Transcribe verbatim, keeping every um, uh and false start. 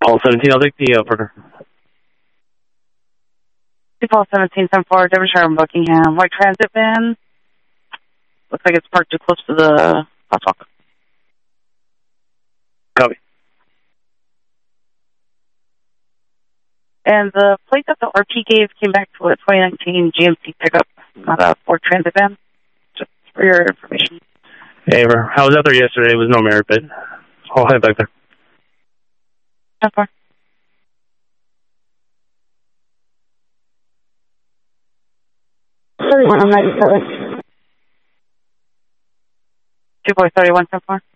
Paul seventeen, I'll take the uh, Parker. Paul seventeen, seven four, Devonshire and Buckingham. White transit van. Looks like it's parked too close to the crosswalk. Copy. And the plate that the R P gave came back to a twenty nineteen G M C pickup, not a Ford Transit van. Just for your information. Hey, Ever. I was out there yesterday. It was no merit, but I'll head back there. How far? thirty-one, I'm ninety-seven. two boy thirty-one so far.